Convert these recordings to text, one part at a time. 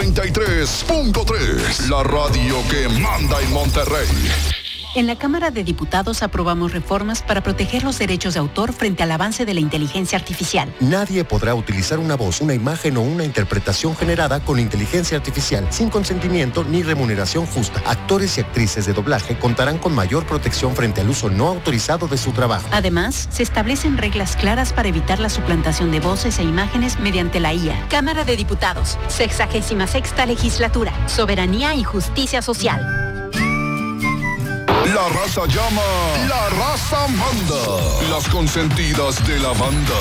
93.3, la radio que manda en Monterrey. En la Cámara de Diputados aprobamos reformas para proteger los derechos de autor frente al avance de la inteligencia artificial. Nadie podrá utilizar una voz, una imagen o una interpretación generada con inteligencia artificial sin consentimiento ni remuneración justa. Actores y actrices de doblaje contarán con mayor protección frente al uso no autorizado de su trabajo. Además, se establecen reglas claras para evitar la suplantación de voces e imágenes mediante la IA. Cámara de Diputados, 66ª Legislatura, Soberanía y Justicia Social. La raza llama, la raza manda, las consentidas de la banda.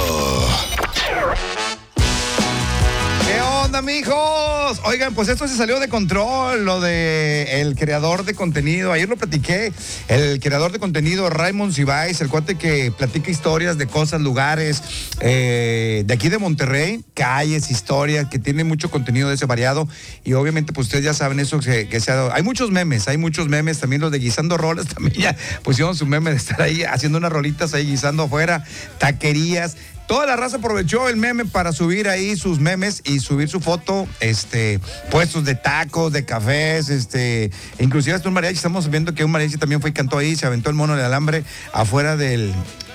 ¿Qué onda, mijos? Oigan, pues esto se salió de control, lo de el creador de contenido. Ayer lo platiqué, el creador de contenido, Raymond Cibáez, el cuate que platica historias de cosas, lugares, de aquí de Monterrey, calles, historias, que tiene mucho contenido de ese variado. Y obviamente, pues ustedes ya saben eso, que se ha dado. Hay muchos memes, también los de guisando roles, también ya pusieron su meme de estar ahí haciendo unas rolitas ahí guisando afuera, taquerías. Toda la raza aprovechó el meme para subir ahí sus memes y subir su foto, puestos de tacos, de cafés, inclusive hasta un mariachi. Estamos viendo que un mariachi también fue y cantó ahí, se aventó el mono de alambre afuera del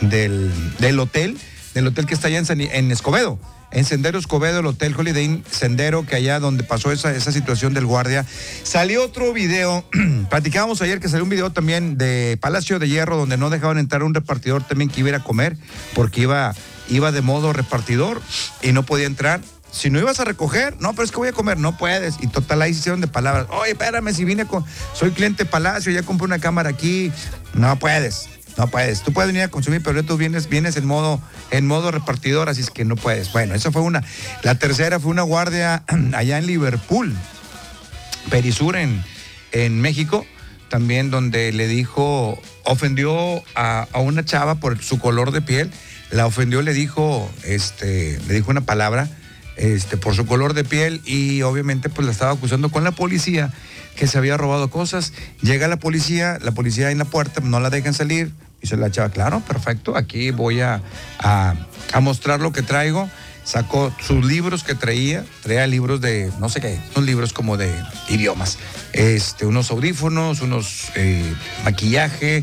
hotel que está allá en Escobedo. En Sendero Escobedo, el Hotel Holiday Inn Sendero, que allá donde pasó esa situación del guardia. Salió otro video, platicábamos ayer que salió un video también de Palacio de Hierro, donde no dejaban entrar un repartidor también que iba a ir a comer, porque iba de modo repartidor y no podía entrar. Si no ibas a recoger, no, pero es que voy a comer, no puedes. Y total, ahí se hicieron de palabras. Oye, espérame, si soy cliente de Palacio, ya compré una cámara aquí. No puedes. Tú puedes venir a consumir, pero tú vienes en modo repartidor, así es que no puedes. Bueno, esa fue una. La tercera fue una guardia allá en Liverpool, Perisur, en México, también, donde ofendió a una chava por su color de piel. La ofendió, le dijo una palabra, por su color de piel, y obviamente pues la estaba acusando con la policía que se había robado cosas. Llega la policía en la puerta, no la dejan salir. Dice la chava, claro, perfecto, aquí voy a mostrar lo que traigo. Sacó sus libros que traía libros de, no sé qué, unos libros como de idiomas, unos audífonos, unos maquillaje,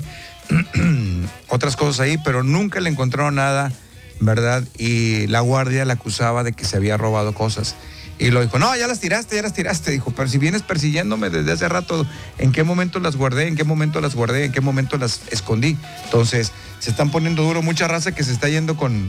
otras cosas ahí, pero nunca le encontraron nada, ¿verdad? Y la guardia la acusaba de que se había robado cosas. Y lo dijo, no, ya las tiraste. Dijo, pero si vienes persiguiéndome desde hace rato, ¿en qué momento las guardé? ¿En qué momento las escondí? Entonces, se están poniendo duro, mucha raza que se está yendo con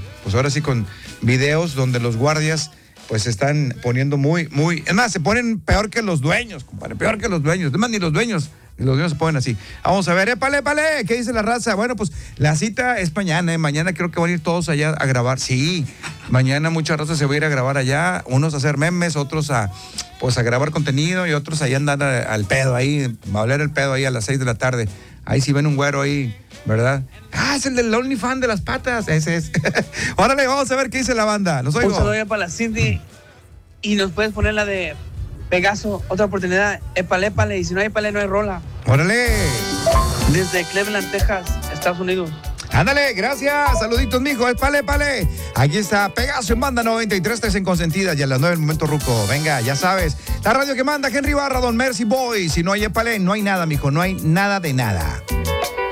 videos donde los guardias pues se están poniendo muy, es más, se ponen peor que los dueños, compadre, peor que los dueños. Además, ni los dueños se ponen así. Vamos a ver, épale, ¿qué dice la raza? Bueno, pues la cita es mañana, mañana creo que van a ir todos allá a grabar. Sí, mañana mucha raza se va a ir a grabar allá, unos a hacer memes, otros a grabar contenido, y otros ahí andan al pedo ahí, a oler el pedo ahí a las 6 de la tarde. Ahí si ven un güero ahí, ¿verdad? Es el del OnlyFans de las patas, ese es. Órale, vamos a ver qué dice la banda. Los oigo. Un saludo para la Cindy, y nos puedes poner la de Pegaso, otra oportunidad, épale, y si no hay épale, no hay rola. ¡Órale! Desde Cleveland, Texas, Estados Unidos. Ándale, gracias, saluditos, mijo, épale. Aquí está Pegaso en Banda 93.3 en Consentidas, y a las 9 el momento ruco. Venga, ya sabes, la radio que manda, Henry Barra, Don Mercy Boy. Si no hay épale, no hay nada, mijo, no hay nada de nada.